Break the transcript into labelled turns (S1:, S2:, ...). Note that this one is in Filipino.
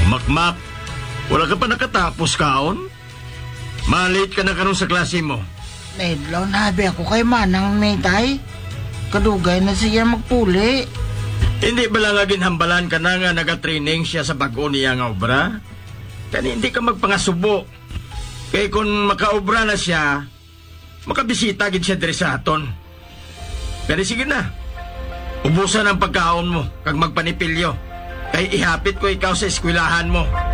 S1: Makmak, wala ka pa nakatapos kaon? Malate ka na karon sa klase mo.
S2: Medlaw na habi ako kay Manang Maytay. Kadugay na siya magpuli.
S1: Hindi ba lang agin hambalan ka na nga nagatraining siya sa bago niya nga obra? Kani hindi ka magpangasubo. Kay kung makaobra na siya, makabisita gid siya diri sa aton. Pero sige na. Ubusan ang pagkaon mo kag magpanipilyo. Kay ihapit ko ikaw sa eskwelahan mo.